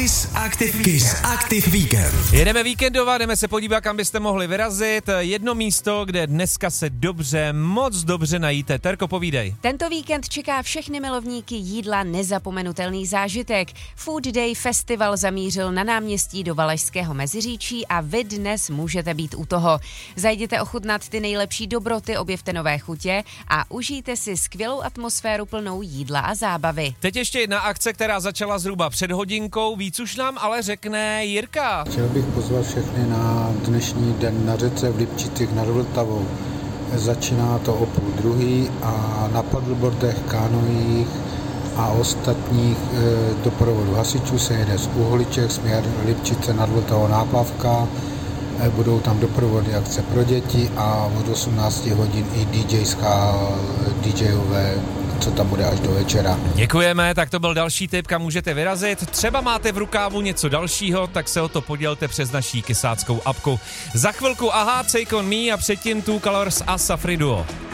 Kiss Active Weekend. Jedeme víkendovat, jdeme se podívat, kam byste mohli vyrazit. Jedno místo, kde dneska se moc dobře najíte. Terko, povídej. Tento víkend čeká všechny milovníky jídla nezapomenutelný zážitek. Food Day Festival zamířil na náměstí do Valašského Meziříčí a vy dnes můžete být u toho. Zajděte ochutnat ty nejlepší dobroty, objevte nové chutě a užijte si skvělou atmosféru plnou jídla a zábavy. Teď ještě jedna akce, která začala zhruba před hodinkou. Víc už nám ale řekne Jirka. Chtěl bych pozvat všechny na dnešní den na řece v Lipčicích nad Vltavou. Začíná to o 12:30 a na paddleboardech, kánojích a ostatních doprovodu hasičů se jede z Uhliček směr Lipčice nad Vltavou Náplavka. Budou tam doprovody akce pro děti a od 18 hodin i DJové, co tam bude až do večera. Děkujeme, tak to byl další tip, kam můžete vyrazit. Třeba máte v rukávu něco dalšího, tak se o to podělte přes naší kysáckou apku. Za chvilku Aha, Take On Me a předtím Two Colors a Safri Duo.